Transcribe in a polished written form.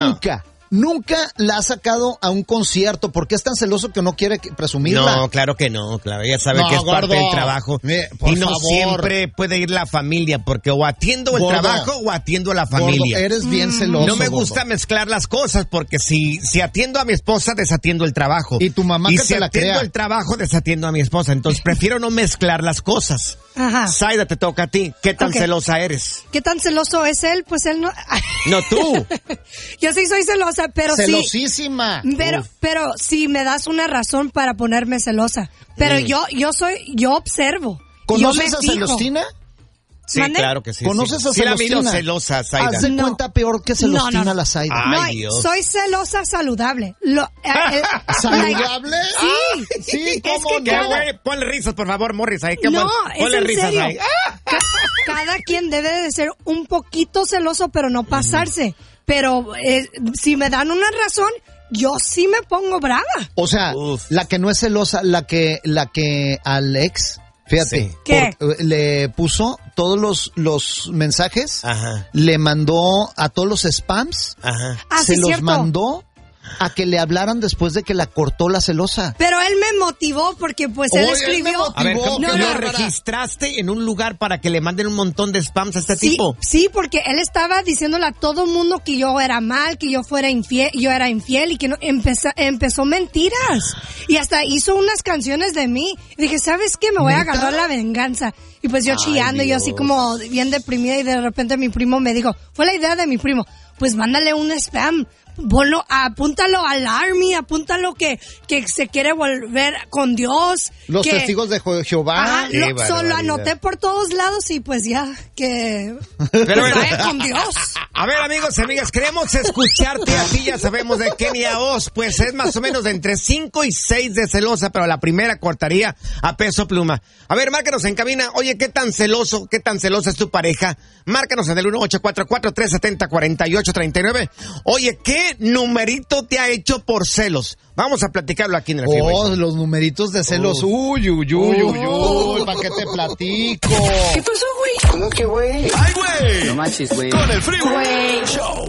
Nunca la ha sacado a un concierto. ¿Por qué es tan celoso que no quiere presumirla? No, claro que no. Claro, ella sabe que es parte del trabajo. Y no siempre puede ir la familia, porque o atiendo el trabajo o atiendo a la familia. Eres bien celoso. No me gusta mezclar las cosas, porque si atiendo a mi esposa, desatiendo el trabajo. Y tu mamá que te la crea. Y si atiendo el trabajo, desatiendo a mi esposa. Entonces prefiero no mezclar las cosas. Ajá. Zaida, te toca a ti. ¿Qué tan celosa eres? ¿Qué tan celoso es él? Pues él no... No, tú. Yo sí soy celosa, pero celosísima. Pero si me das una razón para ponerme celosa. Pero yo observo. ¿Conoces a Celostina? Sí, ¿Mande? claro que sí. ¿Conoces a Celostina? Sí, la miro celosa, Zaida. Haz de cuenta peor que Celostina la Zaida. Ay, Dios. Soy celosa saludable. ¿Saludable? Sí, ¿cómo ¿Qué, güey? Ponle risas, por favor, Morris. Ahí, ponle risas serio. ahí. Cada quien debe de ser un poquito celoso, pero no pasarse. Pero si me dan una razón, yo sí me pongo brava. O sea, la que no es celosa, la que al ex, fíjate, le puso todos los mensajes, le mandó a todos los spams, se los mandó a que le hablaran después de que la cortó la celosa. Pero él me motivó porque pues él escribió. A ver, ¿cómo que lo registraste en un lugar para que le manden un montón de spams a este tipo? Sí, porque él estaba diciéndole a todo mundo que yo era mal, que yo fuera infiel, yo era infiel y que no, empezó mentiras. Y hasta hizo unas canciones de mí. Y dije, ¿sabes qué? Me voy a agarrar la venganza. Y pues yo chillando, yo así como bien deprimida, y de repente mi primo me dijo, fue la idea de mi primo, pues mándale un spam. Ponlo, apúntalo al Army, apúntalo que se quiere volver con Dios. Los testigos de Jehová. Solo anoté por todos lados y pues ya, que vaya con Dios. A ver, amigos y amigas, queremos escucharte a ti, ya sabemos de Kenia Oz, pues es más o menos de entre 5 y 6 de celosa, pero la primera cortaría a peso pluma. A ver, márcanos en cabina, oye, ¿qué tan celosa es tu pareja? Márcanos en el 1-844-370-4839. Oye, ¿qué numerito te ha hecho por celos? Vamos a platicarlo aquí en el Freeway. Los numeritos de celos. Uy, ¿para qué te platico? ¿Qué pasó, güey? ¿Cómo que, güey? ¡Ay, güey! No manches, güey. Con el Freeway Show.